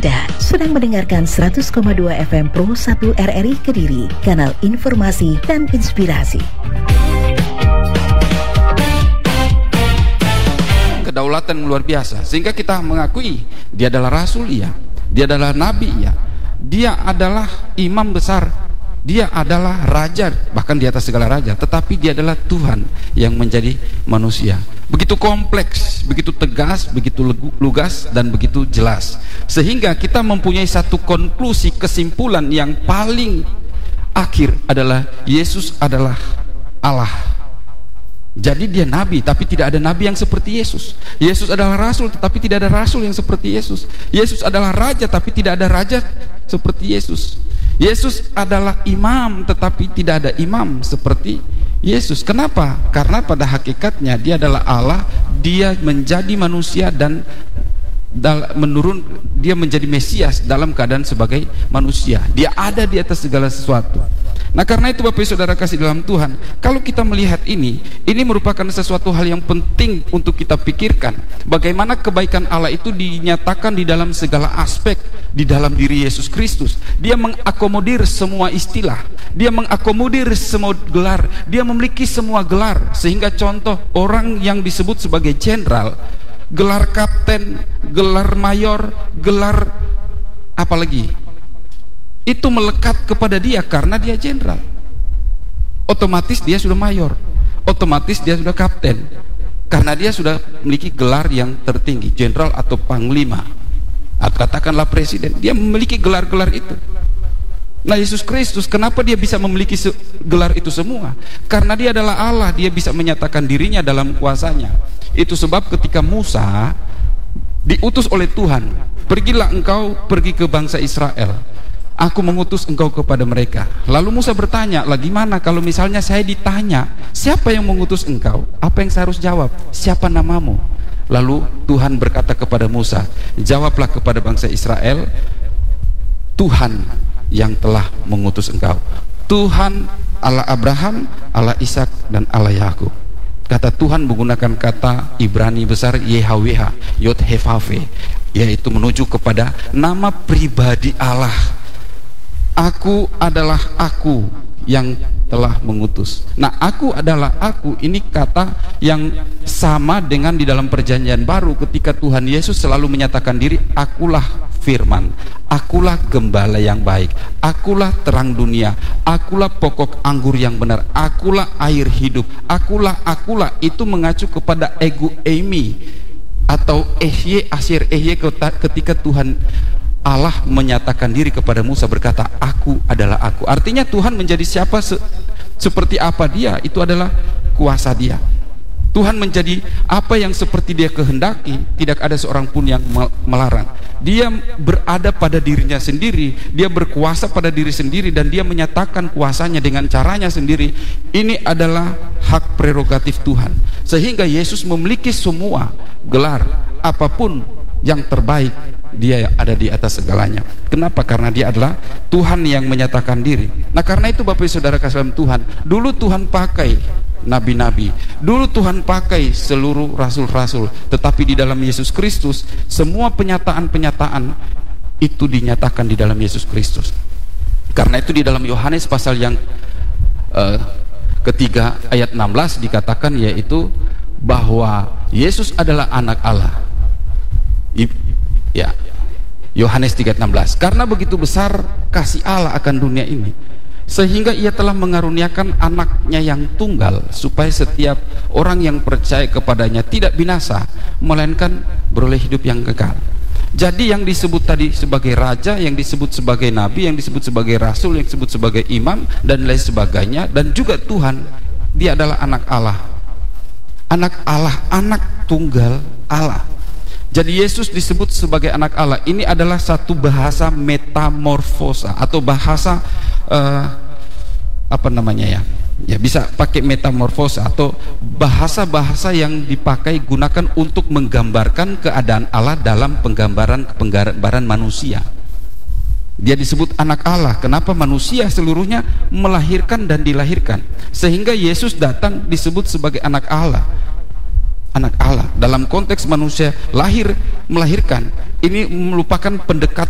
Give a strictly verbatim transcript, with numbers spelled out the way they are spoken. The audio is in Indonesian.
Anda sedang mendengarkan seratus koma dua F M Pro satu R R I Kediri, kanal informasi dan inspirasi. Kedaulatan luar biasa, sehingga kita mengakui dia adalah rasul, ya, dia adalah nabi, ya, dia adalah imam besar, dia adalah raja, bahkan di atas segala raja, tetapi dia adalah Tuhan yang menjadi manusia. Begitu kompleks, begitu tegas, begitu lugas, dan begitu jelas, sehingga kita mempunyai satu konklusi, kesimpulan yang paling akhir adalah Yesus adalah Allah. Jadi dia nabi, tapi tidak ada nabi yang seperti Yesus. Yesus adalah rasul, tetapi tidak ada rasul yang seperti Yesus. Yesus adalah raja, tapi tidak ada raja seperti Yesus. Yesus adalah imam, tetapi tidak ada imam seperti Yesus. Kenapa? Karena pada hakikatnya dia adalah Allah, dia menjadi manusia dan menurun, dia menjadi Mesias dalam keadaan sebagai manusia. Dia ada di atas segala sesuatu. Nah, karena itu Bapak Saudara kasih dalam Tuhan, kalau kita melihat ini, ini merupakan sesuatu hal yang penting untuk kita pikirkan. Bagaimana kebaikan Allah itu dinyatakan di dalam segala aspek di dalam diri Yesus Kristus. Dia mengakomodir semua istilah, dia mengakomodir semua gelar, dia memiliki semua gelar. Sehingga contoh orang yang disebut sebagai jenderal, gelar kapten, gelar mayor, gelar apalagi, itu melekat kepada dia karena dia jenderal. Otomatis dia sudah mayor, otomatis dia sudah kapten, karena dia sudah memiliki gelar yang tertinggi, jenderal atau panglima, atau katakanlah presiden. Dia memiliki gelar-gelar itu. Nah, Yesus Kristus, kenapa dia bisa memiliki gelar itu semua? Karena dia adalah Allah, dia bisa menyatakan dirinya dalam kuasanya. Itu sebab ketika Musa diutus oleh Tuhan, pergilah engkau pergi ke bangsa Israel, aku mengutus engkau kepada mereka. Lalu Musa bertanya, lah gimana kalau misalnya saya ditanya, siapa yang mengutus engkau? Apa yang saya harus jawab? Siapa namamu? Lalu Tuhan berkata kepada Musa, jawablah kepada bangsa Israel, Tuhan yang telah mengutus engkau, Tuhan Allah Abraham, Allah Ishak, dan Allah Yakub. Kata Tuhan menggunakan kata Ibrani besar Y H W H, Yod He Vav He, yaitu menuju kepada nama pribadi Allah. Aku adalah aku yang telah mengutus. Nah, aku adalah aku, ini kata yang sama dengan di dalam perjanjian baru ketika Tuhan Yesus selalu menyatakan diri, akulah firman, akulah gembala yang baik, akulah terang dunia, akulah pokok anggur yang benar, akulah air hidup, akulah, akulah. Itu mengacu kepada ego eimi atau ehye asyir ehye ketika Tuhan Allah menyatakan diri kepada Musa, berkata, aku adalah aku. Artinya Tuhan menjadi siapa, se seperti apa dia, itu adalah kuasa dia. Tuhan menjadi apa yang seperti dia kehendaki, tidak ada seorang pun yang melarang. Dia berada pada dirinya sendiri, dia berkuasa pada diri sendiri, dan dia menyatakan kuasanya dengan caranya sendiri. Ini adalah hak prerogatif Tuhan, sehingga Yesus memiliki semua gelar, apapun yang terbaik, dia ada di atas segalanya. Kenapa? Karena dia adalah Tuhan yang menyatakan diri. Nah, karena itu Bapak Saudara kasih dalam Tuhan, dulu Tuhan pakai nabi-nabi, dulu Tuhan pakai seluruh rasul-rasul, tetapi di dalam Yesus Kristus semua penyataan-penyataan itu dinyatakan di dalam Yesus Kristus. Karena itu di dalam Yohanes pasal yang uh, ketiga ayat enam belas dikatakan, yaitu bahwa Yesus adalah anak Allah. Ya, Yohanes tiga enam belas, karena begitu besar kasih Allah akan dunia ini, sehingga ia telah mengaruniakan anaknya yang tunggal, supaya setiap orang yang percaya kepadanya tidak binasa, melainkan beroleh hidup yang kekal. Jadi yang disebut tadi sebagai raja, yang disebut sebagai nabi, yang disebut sebagai rasul, yang disebut sebagai imam, dan lain sebagainya, dan juga Tuhan, dia adalah anak Allah. Anak Allah, anak tunggal Allah. Jadi Yesus disebut sebagai anak Allah. Ini adalah satu bahasa metamorfosa, atau bahasa uh, apa namanya ya? Ya, bisa pakai metamorfosa, atau bahasa-bahasa yang dipakai gunakan untuk menggambarkan keadaan Allah dalam penggambaran penggambaran manusia. Dia disebut anak Allah. Kenapa? Manusia seluruhnya melahirkan dan dilahirkan, sehingga Yesus datang disebut sebagai anak Allah. Anak Allah dalam konteks manusia lahir melahirkan, ini merupakan pendekatan